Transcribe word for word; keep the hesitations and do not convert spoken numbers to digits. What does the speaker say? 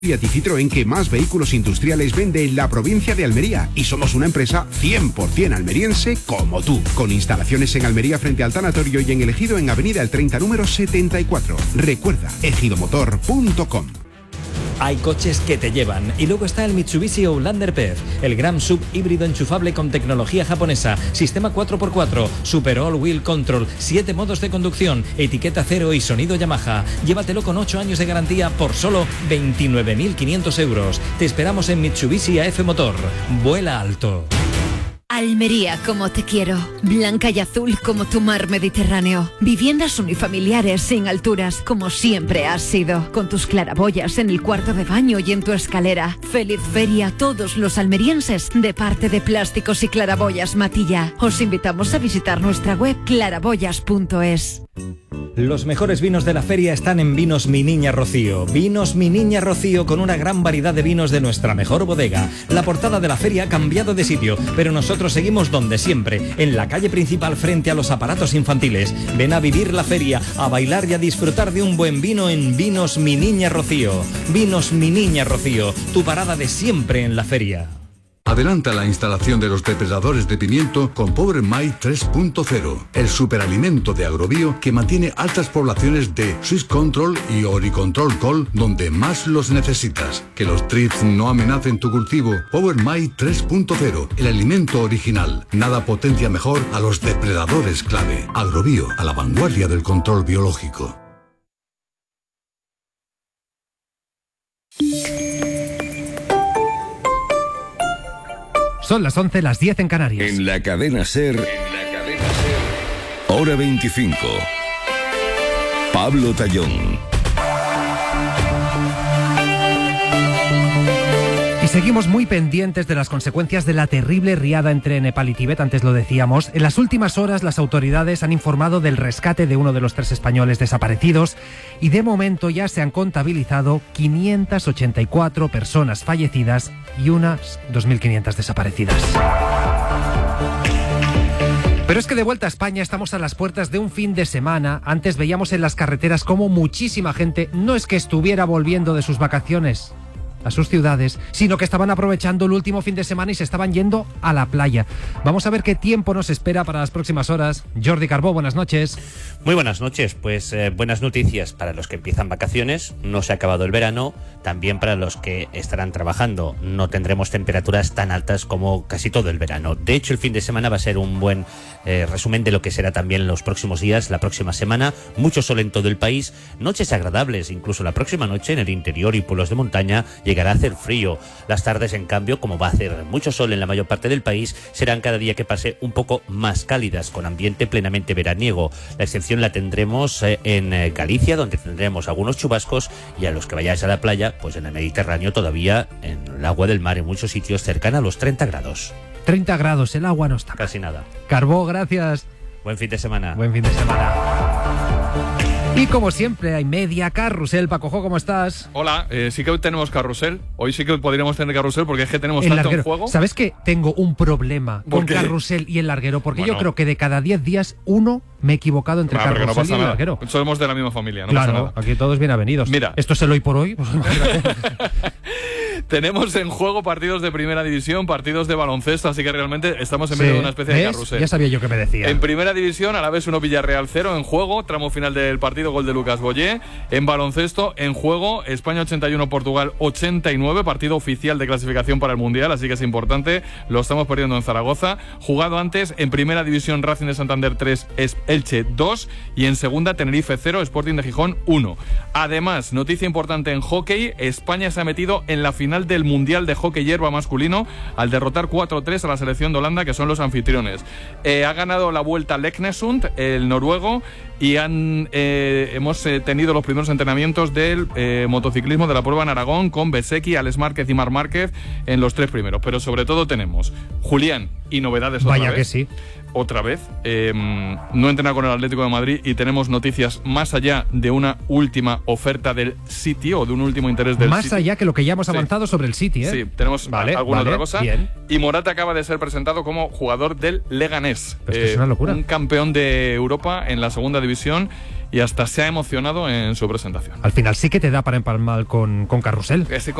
Fiat y Citroën que más vehículos industriales vende en la provincia de Almería, y somos una empresa cien por ciento almeriense como tú, con instalaciones en Almería frente al tanatorio y en El Ejido en Avenida El treinta número setenta y cuatro. Recuerda, ejidomotor punto com. Hay coches que te llevan. Y luego está el Mitsubishi Outlander P E V, el gran sub híbrido enchufable con tecnología japonesa, sistema cuatro por cuatro, Super All Wheel Control, siete modos de conducción, etiqueta cero y sonido Yamaha. Llévatelo con ocho años de garantía por solo veintinueve mil quinientos euros. Te esperamos en Mitsubishi A F Motor. Vuela alto. Almería como te quiero, blanca y azul como tu mar Mediterráneo, viviendas unifamiliares sin alturas como siempre has sido, con tus claraboyas en el cuarto de baño y en tu escalera. Feliz feria a todos los almerienses de parte de Plásticos y Claraboyas Matilla. Os invitamos a visitar nuestra web claraboyas punto es. Los mejores vinos de la feria están en Vinos Mi Niña Rocío. Vinos Mi Niña Rocío, con una gran variedad de vinos de nuestra mejor bodega. La portada de la feria ha cambiado de sitio, pero nosotros seguimos donde siempre, en la calle principal frente a los aparatos infantiles. Ven a vivir la feria, a bailar y a disfrutar de un buen vino en Vinos Mi Niña Rocío. Vinos Mi Niña Rocío, tu parada de siempre en la feria. Adelanta la instalación de los depredadores de pimiento con Power My tres punto cero, el superalimento de Agrobio que mantiene altas poblaciones de Swiss Control y Oricontrol Col donde más los necesitas. Que los thrips no amenacen tu cultivo. Power My tres punto cero, el alimento original. Nada potencia mejor a los depredadores clave. Agrobio, a la vanguardia del control biológico. Son las once, las diez en Canarias. En la cadena SER, en la cadena SER, hora veinticinco. Pablo Tallón. Y seguimos muy pendientes de las consecuencias de la terrible riada entre Nepal y Tíbet, antes lo decíamos. En las últimas horas las autoridades han informado del rescate de uno de los tres españoles desaparecidos y de momento ya se han contabilizado quinientas ochenta y cuatro personas fallecidas y unas dos mil quinientas desaparecidas. Pero es que de vuelta a España estamos a las puertas de un fin de semana. Antes veíamos en las carreteras cómo muchísima gente no es que estuviera volviendo de sus vacaciones a sus ciudades, sino que estaban aprovechando el último fin de semana y se estaban yendo a la playa. Vamos a ver qué tiempo nos espera para las próximas horas. Jordi Carbó, buenas noches. Muy buenas noches, pues eh, buenas noticias para los que empiezan vacaciones, no se ha acabado el verano, también para los que estarán trabajando, no tendremos temperaturas tan altas como casi todo el verano. De hecho, el fin de semana va a ser un buen eh, resumen de lo que será también los próximos días, la próxima semana, mucho sol en todo el país, noches agradables, incluso la próxima noche en el interior y pueblos de montaña llegará a hacer frío. Las tardes, en cambio, como va a hacer mucho sol en la mayor parte del país, serán cada día que pase un poco más cálidas, con ambiente plenamente veraniego. La excepción la tendremos eh, en eh, Galicia, donde tendremos algunos chubascos, y a los que vayáis a la playa, pues en el Mediterráneo todavía, en el agua del mar, en muchos sitios cercana a los treinta grados. treinta grados, el agua no está. Casi nada. Carbó, gracias. Buen fin de semana. Buen fin de semana. Y como siempre hay media carrusel. Pacojo, ¿cómo estás? Hola, eh, sí que hoy tenemos carrusel. Hoy sí que podríamos tener carrusel porque es que tenemos el tanto larguero. en juego. ¿Sabes que tengo un problema con qué? carrusel y el larguero? Porque Bueno. yo creo que de cada diez días uno me he equivocado entre Claro, carrusel no pasa y el nada. larguero. Somos de la misma familia, no claro, pasa nada. aquí todos bien avenidos. Mira. Esto es el hoy por hoy. Pues, Tenemos en juego partidos de primera división, partidos de baloncesto, así que realmente estamos en sí. medio de una especie ¿Ves? de carrusel. Ya sabía yo que me decía. En primera división, a la vez uno Villarreal cero en juego, tramo final del partido, gol de Lucas Boyé. En baloncesto, en juego, España ochenta y uno, Portugal ochenta y nueve, partido oficial de clasificación para el Mundial, así que es importante, lo estamos perdiendo en Zaragoza. Jugado antes, en primera división, Racing de Santander tres, Elche dos, y en segunda, Tenerife cero, Sporting de Gijón uno. Además, noticia importante en hockey, España se ha metido en la final del Mundial de Hockey Hierba masculino al derrotar cuatro tres a la selección de Holanda, que son los anfitriones. Eh, ha ganado la vuelta Leknesund, el noruego, y han eh, hemos eh, tenido los primeros entrenamientos del eh, motociclismo de la prueba en Aragón con Besecki, Alex Márquez y Marc Márquez en los tres primeros. Pero sobre todo tenemos Julián y novedades otra Vaya vez. que sí. otra vez. Eh, no entrena con el Atlético de Madrid y tenemos noticias más allá de una última oferta del City o de un último interés del más City. allá que lo que ya hemos Sí. avanzado sobre el City, ¿eh? Sí, tenemos Vale, alguna vale, otra cosa. bien. Y Morata acaba de ser presentado como jugador del Leganés. Pero esto es una locura. Un campeón de Europa en la segunda división y hasta se ha emocionado en su presentación. Al final sí que te da para empalmar con, con Carrusel. Ese